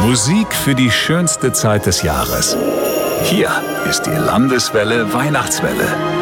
Musik für die schönste Zeit des Jahres. Hier ist die Landeswelle Weihnachtswelle.